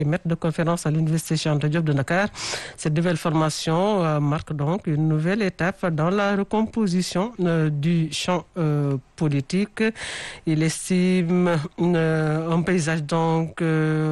maître de conférence à l'Université Cheikh Anta Diop de Dakar. Cette nouvelle formation marque donc une nouvelle étape dans la recomposition du champ politique. Il estime un paysage donc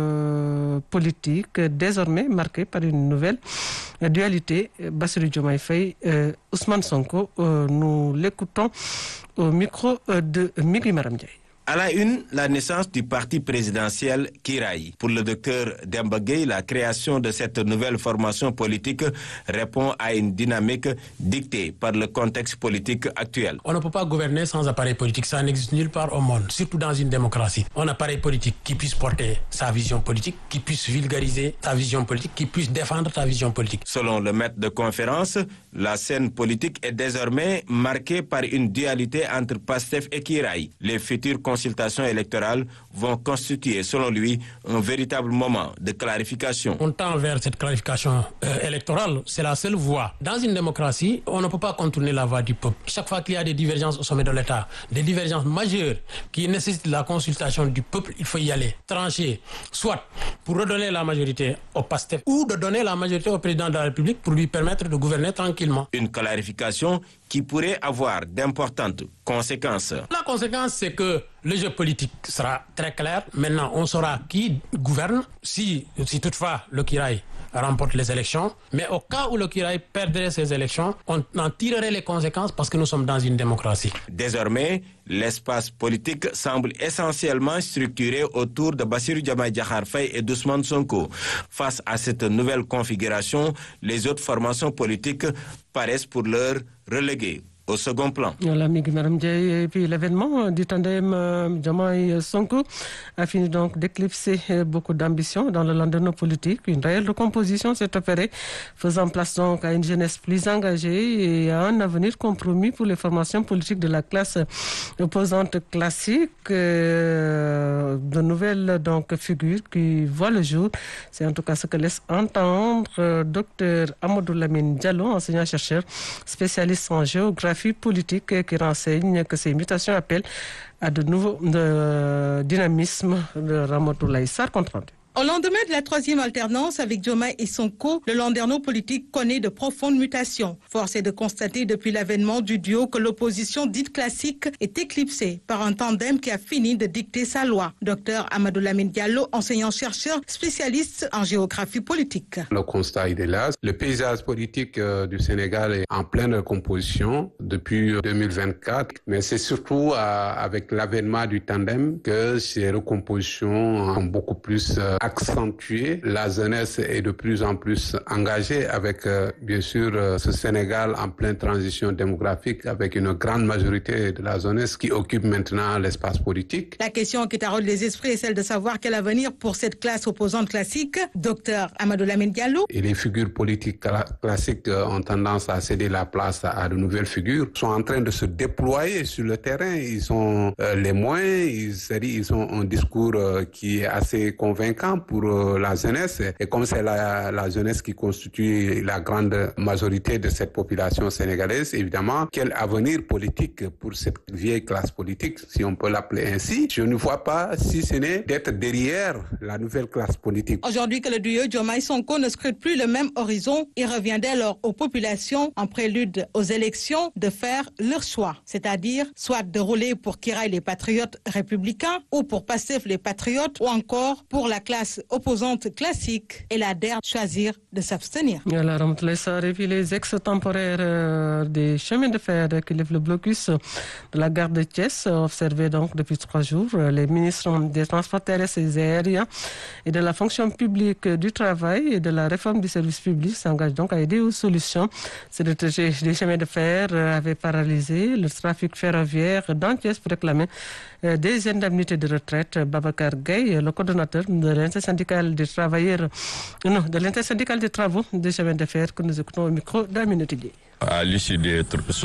politique désormais marqué par une nouvelle dualité. Bassirou Diomaye Faye, Ousmane Sonko, nous l'écoutons au micro de Migui Maram Ndiaye. À la une, la naissance du parti présidentiel Kiraay. Pour le docteur Demba Gueye, la création de cette nouvelle formation politique répond à une dynamique dictée par le contexte politique actuel. On ne peut pas gouverner sans appareil politique, ça n'existe nulle part au monde, surtout dans une démocratie. Un appareil politique qui puisse porter sa vision politique, qui puisse vulgariser sa vision politique, qui puisse défendre sa vision politique. Selon le maître de conférence, la scène politique est désormais marquée par une dualité entre Pastef et Kiraay. Les futures consultations électorales vont constituer, selon lui, un véritable moment de clarification. On tend vers cette clarification électorale, c'est la seule voie. Dans une démocratie, on ne peut pas contourner la voie du peuple. Chaque fois qu'il y a des divergences au sommet de l'État, des divergences majeures qui nécessitent la consultation du peuple, il faut y aller, trancher, soit pour redonner la majorité au Pastef ou de donner la majorité au président de la République pour lui permettre de gouverner tranquillement. Une clarification qui pourrait avoir d'importantes conséquences. La conséquence, c'est que le jeu politique sera très clair. Maintenant, on saura qui gouverne si toutefois le Kiraay remporte les élections. Mais au cas où le Kiraay perdrait ces élections, on en tirerait les conséquences parce que nous sommes dans une démocratie. Désormais, l'espace politique semble essentiellement structuré autour de Bassirou Diomaye Diakhar Faye et d'Ousmane Sonko. Face à cette nouvelle configuration, les autres formations politiques paraissent pour l'heure reléguées au second plan. Et puis l'événement du tandem Diomaye Sonko a fini donc d'éclipser beaucoup d'ambition dans le landerneau politique. Une réelle recomposition s'est opérée, faisant place donc à une jeunesse plus engagée et à un avenir compromis pour les formations politiques de la classe opposante classique. De nouvelles donc figures qui voient le jour. C'est en tout cas ce que laisse entendre Dr Amadou Lamine Diallo, enseignant-chercheur spécialiste en géographie politique, qui renseigne que ces mutations appellent à de nouveaux dynamismes de Ramatoulaye Sarr compte rendu. Au lendemain de la troisième alternance avec Diomaye et Sonko, le landerneau politique connaît de profondes mutations. Force est de constater depuis l'avènement du duo que l'opposition dite classique est éclipsée par un tandem qui a fini de dicter sa loi. Docteur Amadou Lamine Diallo, enseignant-chercheur spécialiste en géographie politique. Le constat est là. Le paysage politique du Sénégal est en pleine recomposition depuis 2024, mais c'est surtout avec l'avènement du tandem que ces recompositions ont beaucoup plus accentué. La jeunesse est de plus en plus engagée avec, bien sûr, ce Sénégal en pleine transition démographique avec une grande majorité de la jeunesse qui occupe maintenant l'espace politique. La question qui taraude les esprits est celle de savoir quel avenir pour cette classe opposante classique. Docteur Amadou Lamine Diallo. Et les figures politiques classiques ont tendance à céder la place à de nouvelles figures. Ils sont en train de se déployer sur le terrain. Ils ont les moyens, ils ont un discours qui est assez convaincant pour la jeunesse. Et comme c'est la jeunesse qui constitue la grande majorité de cette population sénégalaise, évidemment, quel avenir politique pour cette vieille classe politique, si on peut l'appeler ainsi? Je ne vois pas si ce n'est d'être derrière la nouvelle classe politique. Aujourd'hui que le duo Diomaye Sonko ne scrute plus le même horizon, il revient dès lors aux populations, en prélude aux élections, de faire leur choix. C'est-à-dire, soit de rouler pour Kiraay les patriotes républicains, ou pour Pastef les patriotes, ou encore pour la classe opposante classique et la DER choisir de s'abstenir. Et puis les ex-temporaires des chemins de fer qui lèvent le blocus de la gare de Thiès, observés donc depuis 3 jours. Les ministres des Transports terrestres et aériens et de la fonction publique du travail et de la réforme du service public s'engagent donc à aider aux solutions. C'est le trajet des chemins de fer avait paralysé le trafic ferroviaire dans Thiès pour réclamer des indemnités de retraite. Babacar Gueye, le coordonnateur de l'intersyndicale des travailleurs, de l'intersyndicale des travaux des chemins de fer que nous écoutons au micro d'Aminata Dieye. À l'issue des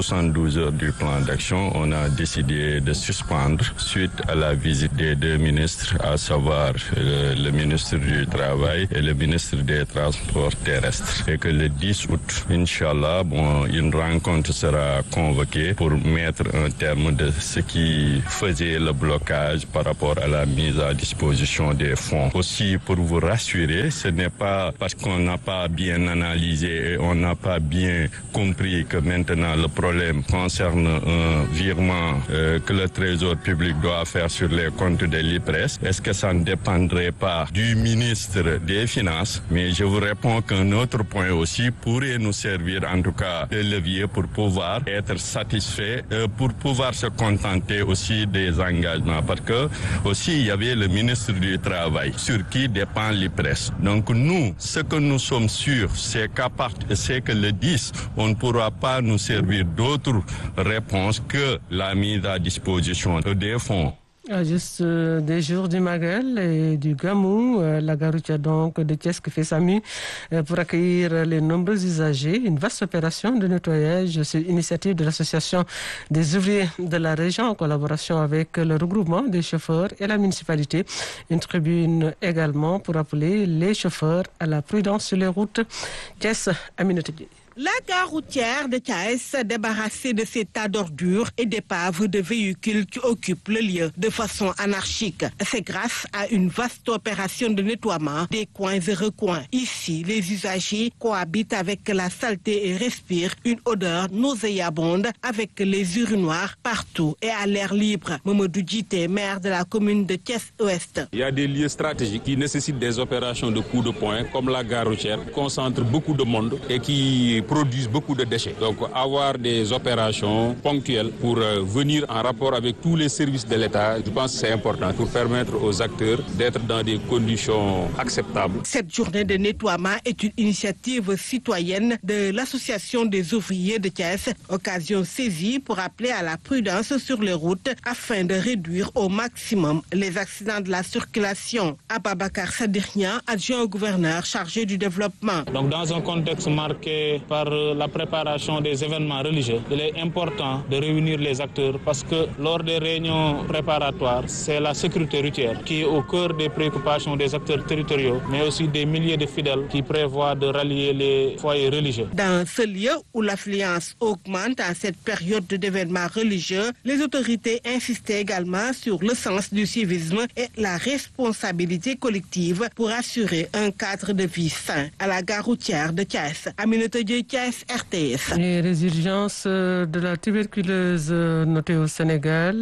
72 heures du plan d'action, on a décidé de suspendre suite à la visite des deux ministres, à savoir le ministre du Travail et le ministre des Transports terrestres. Et que le 10 août, Inch'Allah, une rencontre sera convoquée pour mettre un terme de ce qui faisait le blocage par rapport à la mise à disposition des fonds. Aussi, pour vous rassurer, ce n'est pas parce qu'on n'a pas bien analysé et on n'a pas bien compris que maintenant le problème concerne un virement que le Trésor public doit faire sur les comptes de l'IPRES. Est-ce que ça ne dépendrait pas du ministre des Finances? Mais je vous réponds qu'un autre point aussi pourrait nous servir en tout cas de levier pour pouvoir être satisfait, pour pouvoir se contenter aussi des engagements. Parce que aussi il y avait le ministre du Travail sur qui dépend l'IPRES. Donc nous, ce que nous sommes sûrs, c'est que le 10, on ne pourra pas nous servir d'autres réponses que la mise à disposition des fonds. Juste des jours du Magal et du Gamou, la gare routière donc de Thiès qui fait sa mue pour accueillir les nombreux usagers. Une vaste opération de nettoyage sur initiative de l'association des ouvriers de la région en collaboration avec le regroupement des chauffeurs et la municipalité. Une tribune également pour appeler les chauffeurs à la prudence sur les routes. Thiès, Aminata Dieye. La gare routière de Thiès, débarrassée de ces tas d'ordures et d'épaves de véhicules qui occupent le lieu de façon anarchique. C'est grâce à une vaste opération de nettoiement des coins et recoins. Ici, les usagers cohabitent avec la saleté et respirent une odeur nauséabonde avec les urinoirs partout et à l'air libre. Mamadou Djité, maire de la commune de Thiès-Ouest. Il y a des lieux stratégiques qui nécessitent des opérations de coup de poing, comme la gare routière, qui concentre beaucoup de monde et qui produisent beaucoup de déchets. Donc avoir des opérations ponctuelles pour venir en rapport avec tous les services de l'État, je pense que c'est important pour permettre aux acteurs d'être dans des conditions acceptables. Cette journée de nettoiement est une initiative citoyenne de l'Association des ouvriers de Thiès, occasion saisie pour appeler à la prudence sur les routes afin de réduire au maximum les accidents de la circulation. Ababakar Sadirnia, adjoint au gouverneur chargé du développement. Donc dans un contexte marqué par la préparation des événements religieux, il est important de réunir les acteurs parce que lors des réunions préparatoires, c'est la sécurité routière qui est au cœur des préoccupations des acteurs territoriaux, mais aussi des milliers de fidèles qui prévoient de rallier les foyers religieux. Dans ce lieu où l'affluence augmente à cette période d'événements religieux, les autorités insistaient également sur le sens du civisme et la responsabilité collective pour assurer un cadre de vie sain. À la gare routière de Thiès, Aminata Dieye, Thiès, RTS. Les résurgences de la tuberculose notées au Sénégal,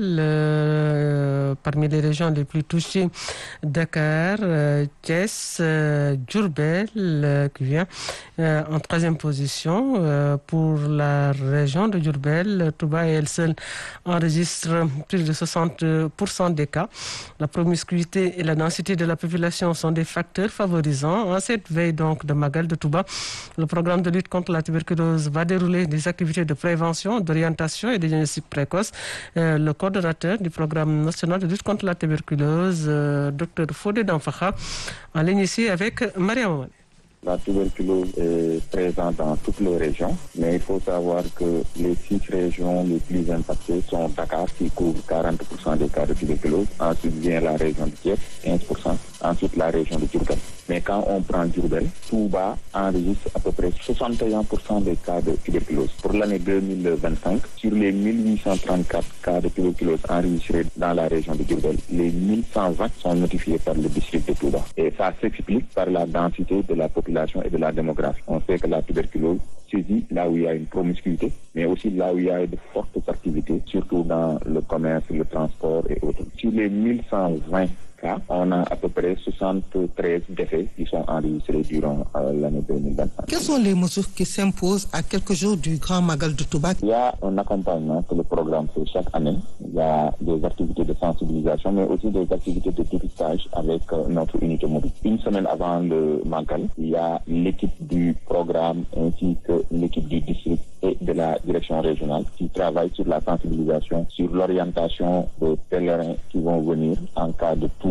parmi les régions les plus touchées, Dakar, Thiès, Diourbel, qui vient en troisième position. Pour la région de Diourbel, Touba et elle seule enregistre plus de 60% des cas. La promiscuité et la densité de la population sont des facteurs favorisants. En cette veille donc de Magal de Touba, le programme de lutte contre la tuberculose va dérouler des activités de prévention, d'orientation et de diagnostic précoce. Le coordonnateur du programme national de lutte contre la tuberculose, Dr Fodé Danfakha, en ligne ici avec Mariam. La tuberculose est présente dans toutes les régions, mais il faut savoir que les 6 régions les plus impactées sont Dakar, qui couvre 40% des cas de tuberculose. Ensuite vient la région de Thiès, 15%. Ensuite la région de Diourbel. Mais quand on prend Diourbel, Touba enregistre à peu près 61% des cas de tuberculose. Pour l'année 2025, sur les 1834 cas de tuberculose enregistrés dans la région de Diourbel, les 1120 sont notifiés par le district de Touba. Et ça s'explique par la densité de la population et de la démographie. On sait que la tuberculose saisit là où il y a une promiscuité, mais aussi là où il y a de fortes activités, surtout dans le commerce, le transport et autres. Sur les 1120 cas, on a à peu près 73 décès qui sont enregistrés durant l'année 2025. Quelles sont les mesures qui s'imposent à quelques jours du Grand Magal de Touba? Il y a un accompagnement que le programme fait chaque année. Il y a des activités de sensibilisation, mais aussi des activités de dépistage avec notre unité mobile. Une semaine avant le Magal, il y a l'équipe du programme ainsi que l'équipe du district et de la direction régionale qui travaillent sur la sensibilisation, sur l'orientation des pèlerins qui vont venir en cas de tout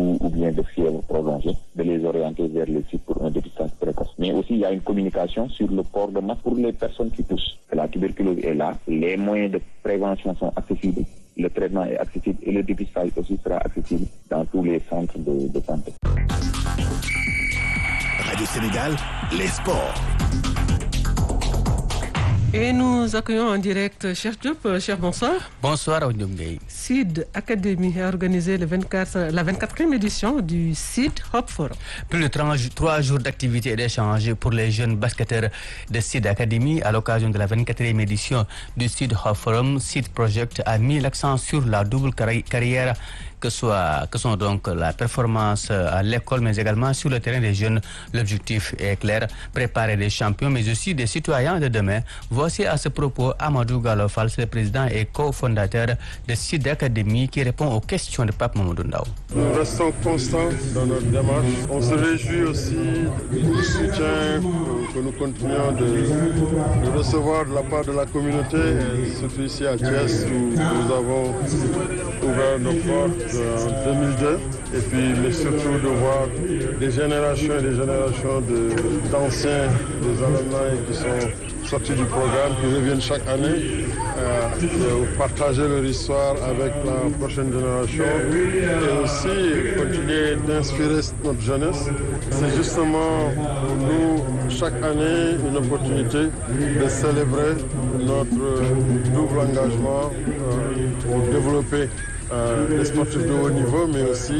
toux ou bien de fièvre prolongée, de les orienter vers le site pour un dépistage précoce. Mais aussi, il y a une communication sur le port de masque pour les personnes qui toussent. La tuberculose est là, les moyens de prévention sont accessibles, le traitement est accessible et le dépistage aussi sera accessible dans tous les centres de santé. Radio Sénégal, les sports. Et nous accueillons en direct Cheikh Diop. Cheikh, bonsoir. Bonsoir, Aoudioum Gueye. SID Academy a organisé la 24e édition du SID Hop Forum. Plus de 3 jours d'activités et d'échanges pour les jeunes basketteurs de SID Academy à l'occasion de la 24e édition du SID Hop Forum. SID Project a mis l'accent sur la double carrière que sont donc la performance à l'école, mais également sur le terrain des jeunes. L'objectif est clair, préparer des champions, mais aussi des citoyens de demain. Voici à ce propos Amadou Gallo Fall, le président et cofondateur de SID Academy, qui répond aux questions de Pape Mamadou Ndaw. Nous restons constants dans notre démarche. On se réjouit aussi du soutien que nous continuons de recevoir de la part de la communauté, surtout ici à Thiès, où nous avons ouvert nos portes en 2002, et puis mais surtout de voir des générations et des générations d'anciens, des alumni qui sont sortis du programme, qui reviennent chaque année partager leur histoire avec la prochaine génération et aussi continuer d'inspirer notre jeunesse. C'est justement pour nous chaque année une opportunité de célébrer notre double engagement pour développer les sportifs de haut niveau, mais aussi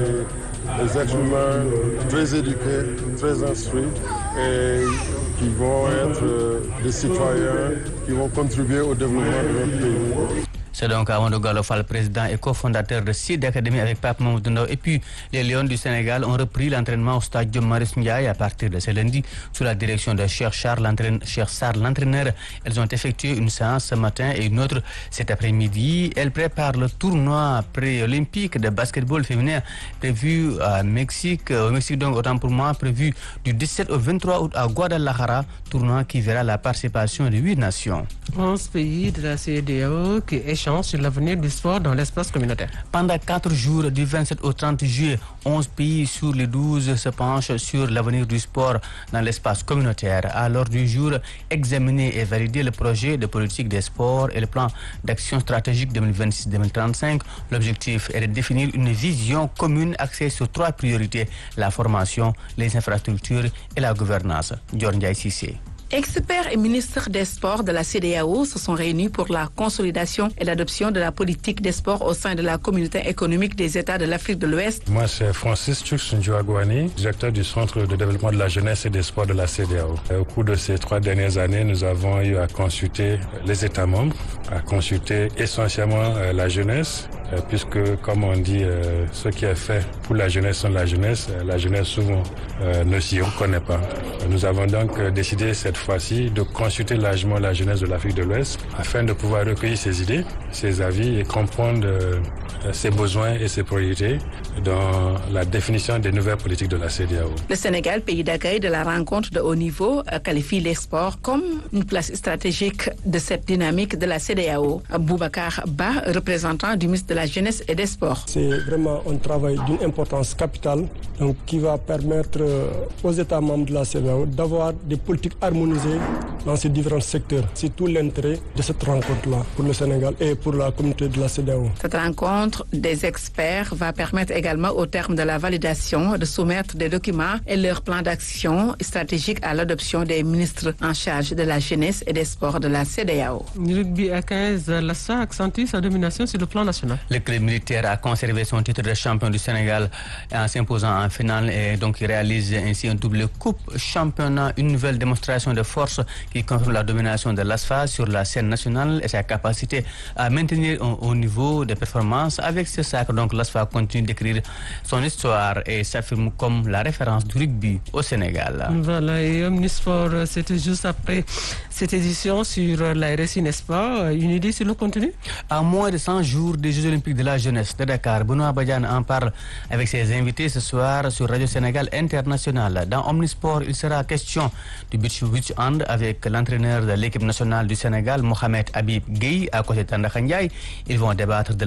des êtres humains très éduqués, très instruits et qui vont être des citoyens qui vont contribuer au développement de notre pays. C'est donc Amadou Gallo Fall, président et cofondateur de SID Academy avec Pape Mamadou Ndaw. Et puis, les Lions du Sénégal ont repris l'entraînement au stade Marius Ndiaye à partir de ce lundi sous la direction de Cheikh Sarr, l'entraîneur. Elles ont effectué une séance ce matin et une autre cet après-midi. Elles préparent le tournoi pré-olympique de basketball féminin prévu au Mexique, donc autant pour moi, prévu du 17 au 23 août à Guadalajara, tournoi qui verra la participation de 8 nations. 11 pays de la CEDEAO qui échangent sur l'avenir du sport dans l'espace communautaire. Pendant 4 jours, du 27 au 30 juillet, 11 pays sur les 12 se penchent sur l'avenir du sport dans l'espace communautaire. À l'ordre du jour, examiner et valider le projet de politique des sports et le plan d'action stratégique 2026-2035. L'objectif est de définir une vision commune axée sur 3 priorités: la formation, les infrastructures et la gouvernance. Dior Ndiaye Cissé. Experts et ministres des sports de la CEDEAO se sont réunis pour la consolidation et l'adoption de la politique des sports au sein de la communauté économique des États de l'Afrique de l'Ouest. Moi, c'est Francis Tchouks-Ndjouagouani, directeur du Centre de développement de la jeunesse et des sports de la CEDEAO. Au cours de ces 3 dernières années, nous avons eu à consulter les États membres, à consulter essentiellement la jeunesse, puisque, comme on dit, ce qui est fait pour la jeunesse la jeunesse souvent ne s'y reconnaît pas. Nous avons donc décidé cette fois-ci de consulter largement la jeunesse de l'Afrique de l'Ouest afin de pouvoir recueillir ses idées, ses avis et comprendre ses besoins et ses priorités dans la définition des nouvelles politiques de la CEDEAO. Le Sénégal, pays d'accueil de la rencontre de haut niveau, qualifie les sports comme une place stratégique de cette dynamique de la CEDEAO. Boubacar Ba, représentant du ministre de la Jeunesse et des Sports. C'est vraiment un travail d'une importance capitale donc, qui va permettre aux États membres de la CEDEAO d'avoir des politiques harmonisées dans ces différents secteurs. C'est tout l'intérêt de cette rencontre-là pour le Sénégal et pour la communauté de la CEDEAO. Cette rencontre des experts va permettre également, au terme de la validation, de soumettre des documents et leurs plans d'action stratégiques à l'adoption des ministres en charge de la jeunesse et des sports de la CEDEAO. Rugby à 15, l'ASSA accentue sa domination sur le plan national. Le club militaire a conservé son titre de champion du Sénégal en s'imposant en finale et donc il réalise ainsi un double coupe championnat, une nouvelle démonstration de force qui confirme la domination de l'ASFA sur la scène nationale et sa capacité à maintenir un haut niveau de performance. Avec ce sacre, donc l'ASFA continue d'écrire son histoire et s'affirme comme la référence du rugby au Sénégal. Voilà, et Omnisport, c'était juste après cette édition sur la RSI, n'est-ce pas? Une idée sur le contenu? À moins de 100 jours des Jeux Olympiques de la jeunesse de Dakar, Benoît Badiane en parle avec ses invités ce soir sur Radio Sénégal International. Dans Omnisport, il sera question du beach hand avec l'entraîneur de l'équipe nationale du Sénégal, Mohamed Habib Gueye, à côté de Tanda Ndiaye. Ils vont débattre de la participation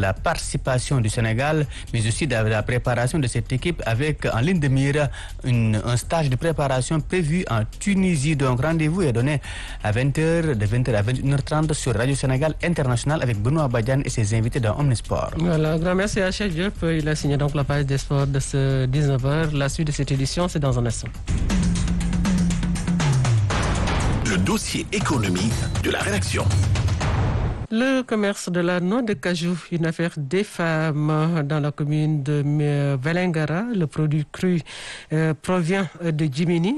participation du Sénégal, mais aussi de la préparation de cette équipe avec en ligne de mire un stage de préparation prévu en Tunisie. Donc rendez-vous est donné à 20h, de 20h à 21h30 sur Radio Sénégal International avec Benoît Badiane et ses invités dans Omnisport. Voilà, grand merci à Cheikh Diop. Il a signé donc la page des sports de ce 19h. La suite de cette édition, c'est dans un instant. Le dossier économique de la rédaction. Le commerce de la noix de cajou, une affaire des femmes dans la commune de Vélingara. Le produit cru provient de Djimini.